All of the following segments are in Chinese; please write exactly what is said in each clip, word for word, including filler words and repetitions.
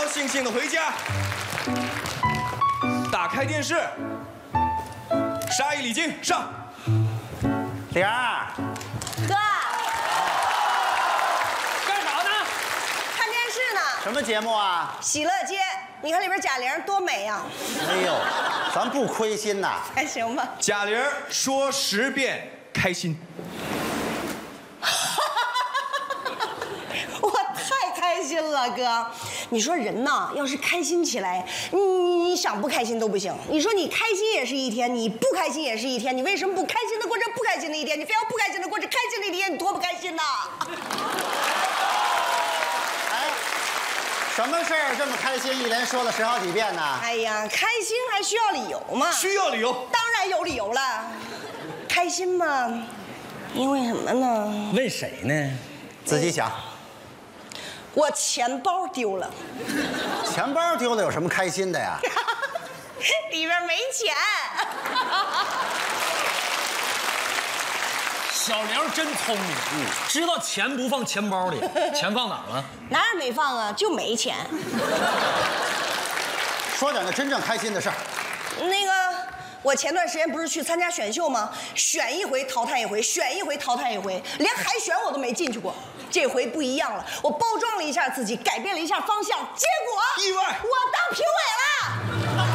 兴兴的回家，打开电视，杀一礼金上。 玲儿， 哥， 干啥呢？ 看电视呢。 什么节目啊？ 喜乐街，你看里边贾玲多美呀！ 哎呦，咱不亏心呐。 还行吧。 贾玲说十遍开心。 我太开心了，哥。你说人呐，要是开心起来，你你想不开心都不行。你说你开心也是一天，你不开心也是一天，你为什么不开心的过这不开心的一天？你非要不开心的过这开心的一天，你多不开心呐！ 哎，什么事儿这么开心？一连说了十好几遍呢。 哎呀，开心还需要理由吗？ 需要理由， 当然有理由了。开心嘛，因为什么呢？ 问谁呢？ 自己想。 我钱包丢了。 钱包丢了有什么开心的呀？ 里边没钱。 小玲真聪明，嗯，知道钱不放钱包里，钱放哪儿了？ 哪儿没放啊？就没钱。 说点那真正开心的事儿。 那个，我前段时间不是去参加选秀吗？选一回淘汰一回，选一回淘汰一回，连海选我都没进去过。这回不一样了，我包装了一下自己，改变了一下方向，结果意外， 我当评委了。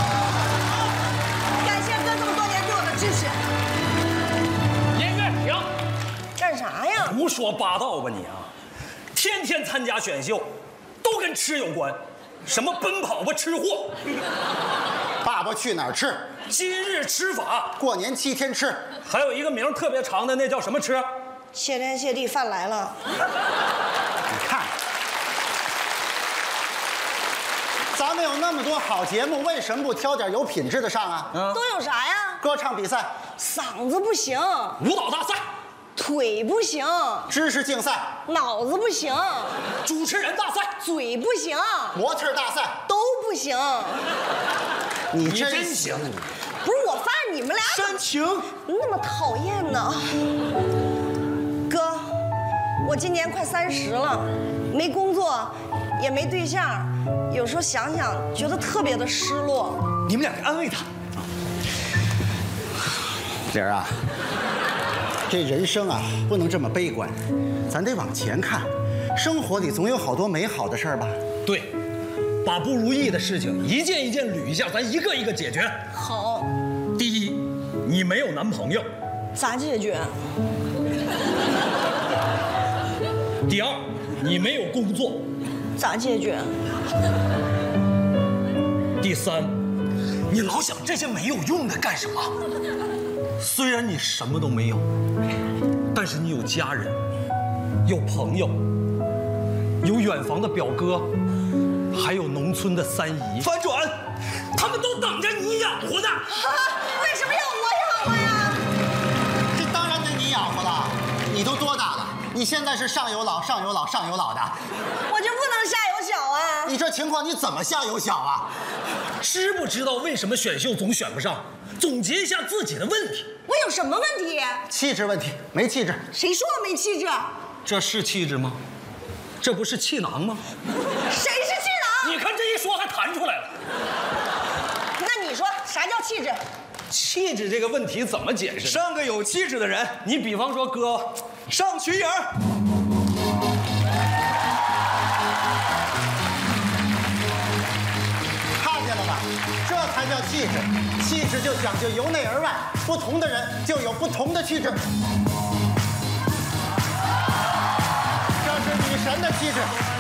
感谢哥这么多年对我的支持。 音乐停！ 干啥呀？ 胡说八道吧你啊！天天参加选秀，都跟吃有关，什么奔跑吧吃货， 爸爸去哪儿吃？ 今日吃法， 过年七天吃， 还有一个名特别长的，那叫什么吃？ 谢天谢地，饭来了。 你看，咱们有那么多好节目，为什么不挑点有品质的上啊？ 嗯， 都有啥呀？ 歌唱比赛、 嗓子不行， 舞蹈大赛、 腿不行， 知识竞赛、 脑子不行， 主持人大赛、 嘴不行， 模特大赛， 都不行。 你你真真行！ 不是我发现你们俩煽情， 那么讨厌呢？哥，我今年快三十了，没工作，也没对象，有时候想想，觉得特别的失落。 你们两个安慰他。 玲儿啊，这人生啊不能这么悲观，咱得往前看，生活里总有好多美好的事儿吧？ 对，把不如意的事情一件一件捋一下，咱一个一个解决。 好， 第一，你没有男朋友； 咋解决？ 第二，你没有工作； 咋解决？ 第三，你老想这些没有用的干什么？虽然你什么都没有，但是你有家人，有朋友，有远房的表哥，还有农村的三姨。 反转， 他们都等着你养活呢。 为什么要我养活呀？ 这当然得你养活了，你都多大了？你现在是上有老、上有老、上有老的， 我就不能下有小啊？ 你这情况你怎么下有小啊？ 知不知道为什么选秀总选不上？总结一下自己的问题。 我有什么问题？ 气质问题，没气质。 谁说我没气质？ 这是气质吗？这不是气囊吗？ 谁是气囊？ 你看这一说还弹出来了。 那你说啥叫气质？ 气质这个问题怎么解释？ 上个有气质的人， 你比方说哥， 上群影儿。 看见了吧？这才叫气质。气质就讲究由内而外，不同的人就有不同的气质。这是女神的气质。